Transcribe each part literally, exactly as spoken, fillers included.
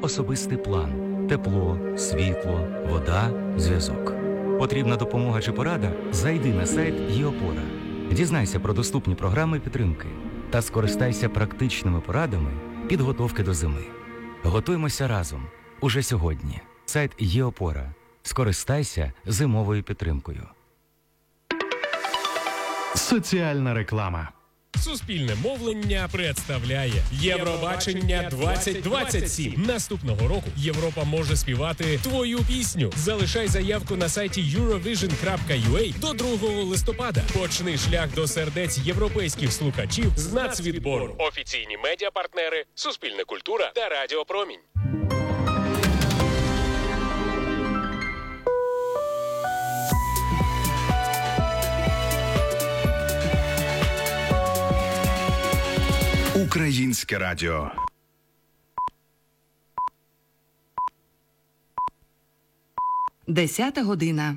особистий план, тепло, світло, вода, зв'язок. Потрібна допомога чи порада? Зайди на сайт ЄОпора. Дізнайся про доступні програми підтримки та скористайся практичними порадами підготовки до зими. Готуємося разом. Уже сьогодні. Сайт ЄОпора. Скористайся зимовою підтримкою. Соціальна реклама. Суспільне мовлення представляє Євробачення двадцять двадцять сім. Наступного року Європа може співати твою пісню. Залишай заявку на сайті юровіжн крапка ю а до другого листопада. Почни шлях до сердець європейських слухачів з нацвідбору. Офіційні медіапартнери Суспільне культура та Радіо Промінь. Українське радіо. Десята година.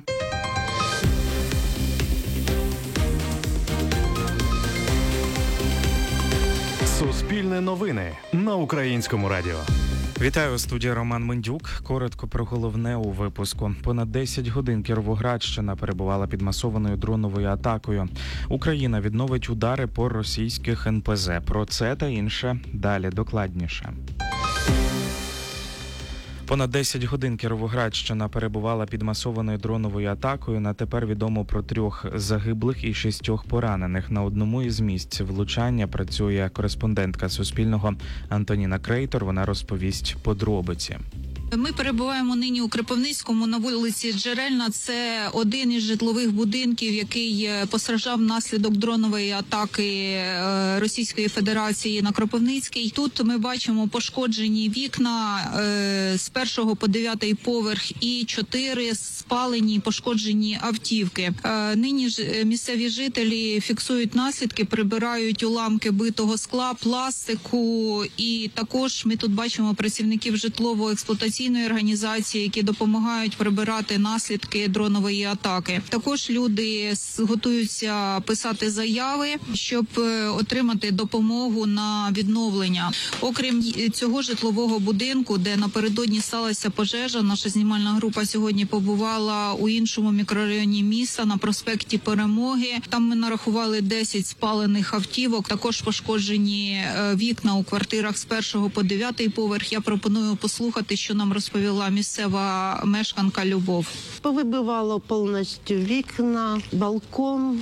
Суспільне новини на Українському радіо. Вітаю, у студії Роман Мендюк. Коротко про головне у випуску. Понад десять годин Кіровоградщина перебувала під масованою дроновою атакою. Україна відновить удари по російських ен пе зет. Про це та інше далі докладніше. Понад десять годин Кіровоградщина перебувала під масованою дроновою атакою. На тепер відомо про трьох загиблих і шістьох поранених. На одному із місць влучання працює кореспондентка Суспільного Антоніна Крейтор. Вона розповість подробиці. Ми перебуваємо нині у Кропивницькому на вулиці Джерельна. Це один із житлових будинків, який постраждав внаслідок дронової атаки Російської Федерації на Кропивницький. Тут ми бачимо пошкоджені вікна з першого по дев'ятий поверх і чотири спалені пошкоджені автівки. Нині ж місцеві жителі фіксують наслідки, прибирають уламки битого скла, пластику, і також ми тут бачимо працівників житлово-експлуатаційної організації, які допомагають прибирати наслідки дронової атаки. Також люди готуються писати заяви, щоб отримати допомогу на відновлення. Окрім цього житлового будинку, де напередодні сталася пожежа, наша знімальна група сьогодні побувала у іншому мікрорайоні міста на проспекті Перемоги. Там ми нарахували десять спалених автівок, також пошкоджені вікна у квартирах з першого по дев'ятий поверх. Я пропоную послухати, що нам розповіла місцева мешканка Любов. Повибивало повністю вікна, балкон,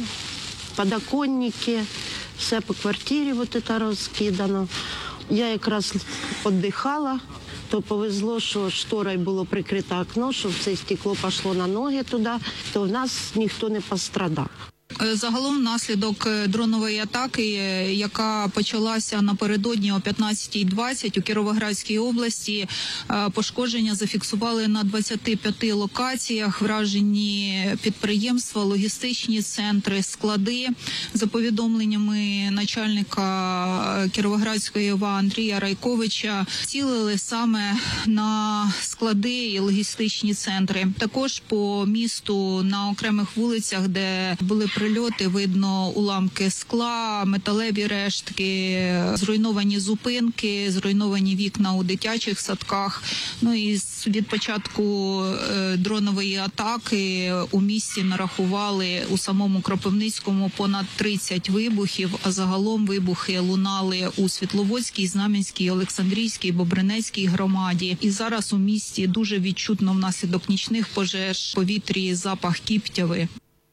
подоконники, все по квартирі вот это розкидано. Я якраз віддихала, то повезло, що шторою було прикрите окно, щоб це стекло пішло на ноги туди, то в нас ніхто не пострадав. Загалом внаслідок дронової атаки, яка почалася напередодні о п'ятнадцятій двадцять у Кіровоградській області, пошкодження зафіксували на двадцяти п'яти локаціях, вражені підприємства, логістичні центри, склади. За повідомленнями начальника Кіровоградської ОВА Андрія Райковича, цілили саме на склади і логістичні центри. Також по місту на окремих вулицях, де були прильоти, видно уламки скла, металеві рештки, зруйновані зупинки, зруйновані вікна у дитячих садках. Ну і від початку дронової атаки у місті нарахували у самому Кропивницькому понад тридцять вибухів, а загалом вибухи лунали у Світловодській, Знам'янській, Олександрійській, Бобринецькій громаді. І зараз у місті дуже відчутно внаслідок нічних пожеж в повітрі запах кіптяви.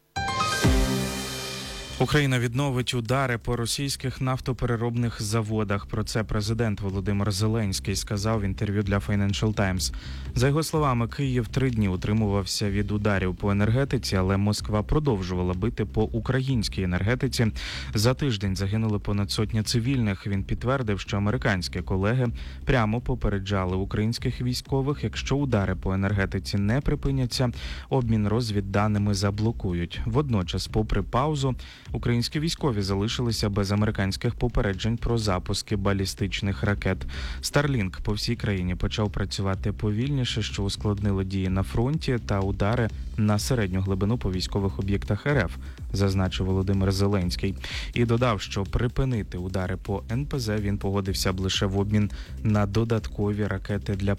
Україна відновить удари по російських нафтопереробних заводах. Про це президент Володимир Зеленський сказав в інтерв'ю для Financial Times. За його словами, Київ три дні утримувався від ударів по енергетиці, але Москва продовжувала бити по українській енергетиці. За тиждень загинули понад сотня цивільних. Він підтвердив, що американські колеги прямо попереджали українських військових, якщо удари по енергетиці не припиняться, обмін розвідданими заблокують. Водночас, попри паузу, українські військові залишилися без американських попереджень про запуски балістичних ракет. Starlink по всій країні почав працювати повільніше, що ускладнило дії на фронті та удари на середню глибину по військових об'єктах ер еф, зазначив Володимир Зеленський. І додав, що припинити удари по ен пе зет він погодився б лише в обмін на додаткові ракети для